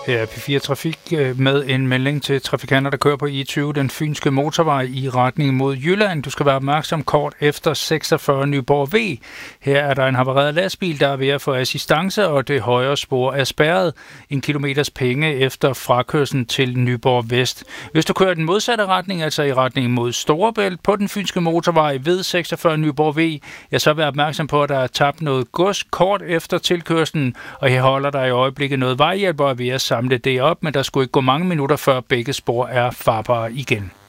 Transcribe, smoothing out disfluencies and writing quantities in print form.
Her er P4 Trafik med en melding til trafikanter, der kører på I20, den fynske motorvej i retning mod Jylland. Du skal være opmærksom kort efter 46 Nyborg V. Her er der en havareret lastbil, der er ved at få assistance, og det højre spor er spærret. 1 kilometers penge efter frakørslen til Nyborg Vest. Hvis du kører den modsatte retning, altså i retning mod Storebælt på den fynske motorvej ved 46 Nyborg V, ja, så vær opmærksom på, at der er tabt noget gods kort efter tilkørslen, og her holder der i øjeblikket noget vejhjælp, og er ved at samle det op, men der skulle ikke gå mange minutter, før begge spor er farbare igen.